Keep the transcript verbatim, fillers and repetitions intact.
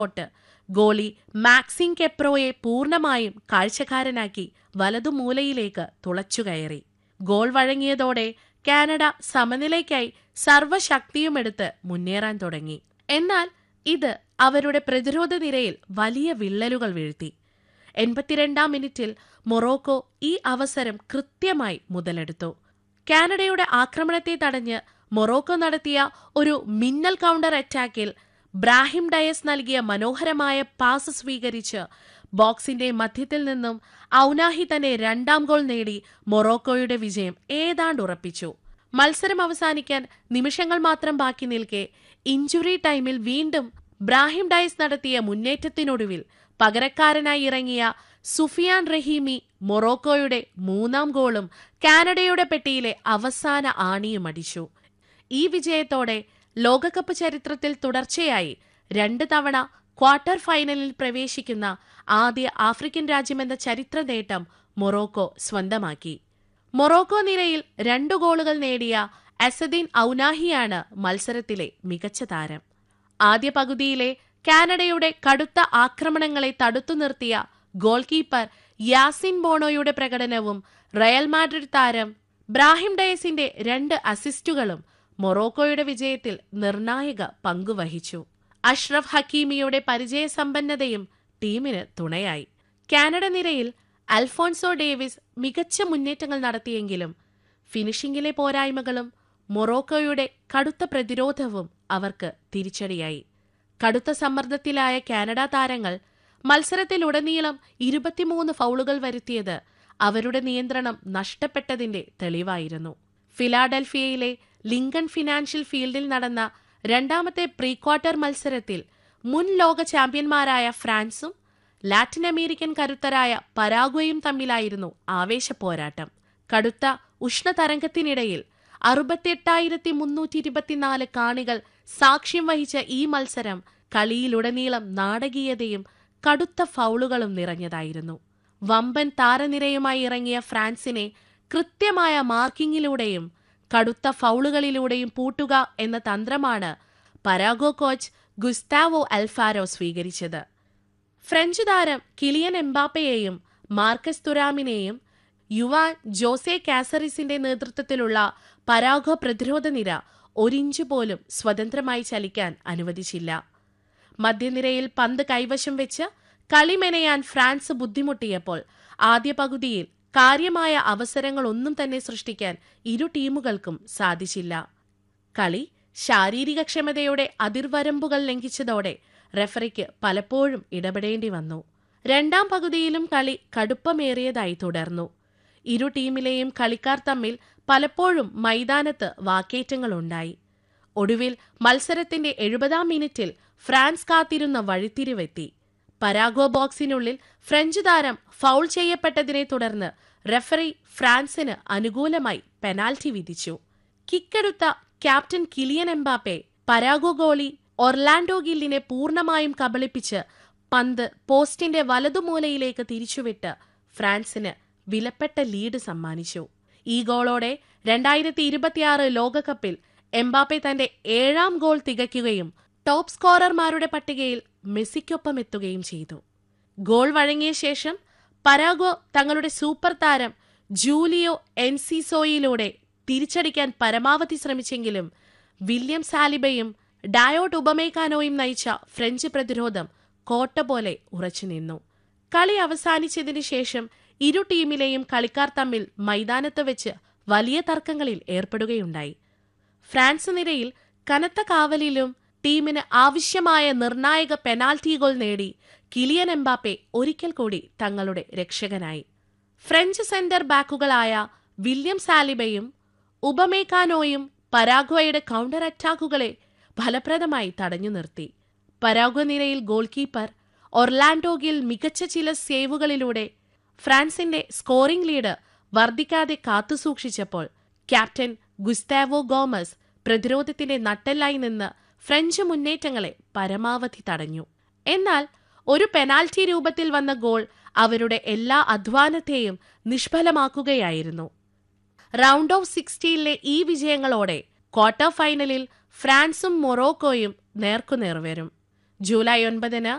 ോട്ട് goalie Maxim കെപ്രോയെ പൂർണ്ണമായും കാഴ്ചക്കാരനാക്കി വലതുമൂലയിലേക്ക് തുളച്ചുകയറി. Goal വഴങ്ങിയതോടെ Canada സമനിലയ്ക്കായി സർവ്വശക്തിയുമെടുത്ത് മുന്നേറാൻ തുടങ്ങി. എന്നാൽ ഇത് അവരുടെ പ്രതിരോധ നിരയിൽ വലിയ വിള്ളലുകൾ വീഴ്ത്തി. എൺപത്തിരണ്ടാം മിനിറ്റിൽ മൊറോക്കോ ഈ അവസരം കൃത്യമായി മുതലെടുത്തു. കാനഡയുടെ ആക്രമണത്തെ തടഞ്ഞ് മൊറോക്കോ നടത്തിയ ഒരു മിന്നൽ കൗണ്ടർ അറ്റാക്കിൽ ബ്രാഹിം ഡയസ് നൽകിയ മനോഹരമായ പാസ് സ്വീകരിച്ച് ബോക്സിന്റെ മധ്യത്തിൽ നിന്നും ഔനാഹി തന്നെ രണ്ടാം ഗോൾ നേടി മൊറോക്കോയുടെ വിജയം ഏതാണ്ട് ഉറപ്പിച്ചു. മത്സരം അവസാനിക്കാൻ നിമിഷങ്ങൾ മാത്രം ബാക്കി നിൽക്കെ ഇഞ്ചുറി ടൈമിൽ വീണ്ടും ബ്രാഹിം ഡയസ് നടത്തിയ മുന്നേറ്റത്തിനൊടുവിൽ പകരക്കാരനായി ഇറങ്ങിയ സുഫിയാൻ റഹീമി മൊറോക്കോയുടെ മൂന്നാം ഗോളും കാനഡയുടെ പെട്ടിയിലെ അവസാന ആണിയും അടിച്ചു. ഈ വിജയത്തോടെ ലോകകപ്പ് ചരിത്രത്തിൽ തുടർച്ചയായി രണ്ട് തവണ ക്വാർട്ടർ ഫൈനലിൽ പ്രവേശിക്കുന്ന ആദ്യ ആഫ്രിക്കൻ രാജ്യമെന്ന ചരിത്ര നേട്ടം മൊറോക്കോ സ്വന്തമാക്കി. മൊറോക്കോ നിരയിൽ രണ്ടു ഗോളുകൾ നേടിയ അസദീൻ ഔനാഹിയാണ് മത്സരത്തിലെ മികച്ച താരം. ആദ്യ പകുതിയിലെ കാനഡയുടെ കടുത്ത ആക്രമണങ്ങളെ തടുത്തു നിർത്തിയ ഗോൾ കീപ്പർ യാസിൻ ബോണോയുടെ പ്രകടനവും റയൽ മാഡ്രിഡ് താരം ബ്രാഹിം ഡയസിന്റെ രണ്ട് അസിസ്റ്റുകളും മൊറോക്കോയുടെ വിജയത്തിൽ നിർണായക പങ്കുവഹിച്ചു. അഷ്റഫ് ഹക്കീമിയുടെ പരിചയസമ്പന്നതയും ടീമിന് തുണയായി. കാനഡ നിരയിൽ അൽഫോൺസോ ഡേവിസ് മികച്ച മുന്നേറ്റങ്ങൾ നടത്തിയെങ്കിലും ഫിനിഷിംഗിലെ പോരായ്മകളും മൊറോക്കോയുടെ കടുത്ത പ്രതിരോധവും അവർക്ക് തിരിച്ചടിയായി. കടുത്ത സമ്മർദ്ദത്തിലായ കാനഡ താരങ്ങൾ മത്സരത്തിലുടനീളം ഇരുപത്തിമൂന്ന് ഫൗളുകൾ വരുത്തിയത് അവരുടെ നിയന്ത്രണം നഷ്ടപ്പെട്ടതിന്റെ തെളിവായിരുന്നു. ഫിലാഡൽഫിയയിലെ ലിങ്കൺ ഫിനാൻഷ്യൽ ഫീൽഡിൽ നടന്ന രണ്ടാമത്തെ പ്രീ ക്വാർട്ടർ മത്സരത്തിൽ മുൻ ലോക ചാമ്പ്യന്മാരായ ഫ്രാൻസും ലാറ്റിൻ അമേരിക്കൻ കരുത്തരായ പരാഗ്വേയും തമ്മിലായിരുന്നു ആവേശപ്പോരാട്ടം. കടുത്ത ഉഷ്ണതരംഗത്തിനിടയിൽ അറുപത്തെട്ടായിരത്തി മുന്നൂറ്റി ഇരുപത്തിനാല് കാണികൾ സാക്ഷ്യം വഹിച്ച ഈ മത്സരം കളിയിലുടനീളം നാടകീയതയും കടുത്ത ഫൗളുകളും നിറഞ്ഞതായിരുന്നു. വമ്പൻ താരനിരയുമായി ഇറങ്ങിയ ഫ്രാൻസിനെ കൃത്യമായ മാർക്കിങ്ങിലൂടെയും കടുത്ത ഫൗളുകളിലൂടെയും പൂട്ടുക എന്ന തന്ത്രമാണ് പരാഗോ കോച്ച് ഗുസ്താവോ അൽഫാരോ സ്വീകരിച്ചത്. ഫ്രഞ്ച് താരം കിലിയൻ എംബാപ്പയെയും മാർക്കസ് തുരാമിനെയും യുവാൻ ജോസെ കാസറിസിന്റെ നേതൃത്വത്തിലുള്ള പരാഗോ പ്രതിരോധ നിര ഒരിഞ്ചു പോലും സ്വതന്ത്രമായി ചലിക്കാൻ അനുവദിച്ചില്ല. മധ്യനിരയിൽ പന്ത് കൈവശം വെച്ച് കളി മെനയാൻ ഫ്രാൻസ് ബുദ്ധിമുട്ടിയപ്പോൾ ആദ്യ പകുതിയിൽ കാര്യമായ അവസരങ്ങളൊന്നും തന്നെ സൃഷ്ടിക്കാൻ ഇരു ടീമുകൾക്കും സാധിച്ചില്ല. കളി ശാരീരികക്ഷമതയുടെ അതിർവരമ്പുകൾ ലംഘിച്ചതോടെ റെഫറിക്ക് പലപ്പോഴും ഇടപെടേണ്ടി വന്നു. രണ്ടാം പകുതിയിലും കളി കടുപ്പമേറിയതായി തുടർന്നു. ഇരു ടീമിലെയും കളിക്കാർ തമ്മിൽ പലപ്പോഴും മൈതാനത്ത് വാക്കേറ്റങ്ങളുണ്ടായി. ഒടുവിൽ മത്സരത്തിന്റെ എഴുപതാം മിനിറ്റിൽ ഫ്രാൻസ് കാത്തിരുന്ന വഴിത്തിരിവെത്തി. പരാഗോ ബോക്സിനുള്ളിൽ ഫ്രഞ്ച് താരം ഫൗൾ ചെയ്യപ്പെട്ടതിനെ തുടർന്ന് റെഫറി ഫ്രാൻസിന് അനുകൂലമായി പെനാൽറ്റി വിധിച്ചു. കിക്കെടുത്ത captain Kylian Mbappe പരാഗോ goalie Orlando ഗില്ലിനെ പൂർണ്ണമായും കബളിപ്പിച്ച് പന്ത് പോസ്റ്റിന്റെ വലതുമൂലയിലേക്ക് തിരിച്ചുവിട്ട് ഫ്രാൻസിന് വിലപ്പെട്ട ലീഡ് സമ്മാനിച്ചു. ഈ ഗോളോടെ രണ്ടായിരത്തി ഇരുപത്തിയാറ് ലോകകപ്പിൽ എംബാപ്പെ തന്റെ ഏഴാം ഗോൾ തികയ്ക്കുകയും ടോപ്പ് സ്കോറർമാരുടെ പട്ടികയിൽ മെസ്സിക്കൊപ്പം എത്തുകയും ചെയ്തു. ഗോൾ വഴങ്ങിയ ശേഷം പരാഗോ തങ്ങളുടെ സൂപ്പർ താരം ജൂലിയോ എൻസിസോയിലൂടെ തിരിച്ചടിക്കാൻ പരമാവധി ശ്രമിച്ചെങ്കിലും വില്യം സാലിബയും ഡയോട്ട് ഉപമേക്കാനോയും നയിച്ച ഫ്രഞ്ച് പ്രതിരോധം കോട്ട പോലെ ഉറച്ചുനിന്നു. കളി അവസാനിച്ചതിന് ശേഷം ഇരു ടീമിലെയും കളിക്കാർ തമ്മിൽ മൈതാനത്ത് വെച്ച് വലിയ തർക്കങ്ങളിൽ ഏർപ്പെടുകയുണ്ടായി. ഫ്രാൻസ് നിരയിൽ കനത്ത കാവലിലും ടീമിന് ആവശ്യമായ നിർണായക പെനാൽറ്റി ഗോൾ നേടി കിലിയൻ എംബാപ്പെ ഒരിക്കൽ കൂടി തങ്ങളുടെ രക്ഷകനായി. ഫ്രഞ്ച് സെന്റർ ബാക്കുകളായ വില്യം സാലിബയും ഉപമേക്കാനോയും പരാഗ്വയുടെ കൗണ്ടർ അറ്റാക്കുകളെ ഫലപ്രദമായി തടഞ്ഞു നിർത്തി. പരാഗ്വ നിരയിൽ ഗോൾ കീപ്പർ ഒർലാൻഡോ ഗിൽ മികച്ച ചില സേവുകളിലൂടെ ഫ്രാൻസിന്റെ scoring lead വർദ്ധിക്കാതെ കാത്തുസൂക്ഷിച്ചപ്പോൾ captain Gustavo Gomez പ്രതിരോധത്തിന്റെ നട്ടെല്ലായി നിന്ന് ഫ്രഞ്ച് മുന്നേറ്റങ്ങളെ പരമാവധി തടഞ്ഞു. എന്നാൽ ഒരു പെനാൽറ്റി രൂപത്തിൽ വന്ന ഗോൾ അവരുടെ എല്ലാ അധ്വാനത്തെയും നിഷ്ഫലമാക്കുകയായിരുന്നു. റൗണ്ട് ഓഫ് സിക്സ്റ്റീനിലെ ഈ വിജയങ്ങളോടെ ക്വാർട്ടർ ഫൈനലിൽ ഫ്രാൻസും മൊറോക്കോയും നേർക്കുനേർ വരും. ജൂലൈ ഒൻപതിന്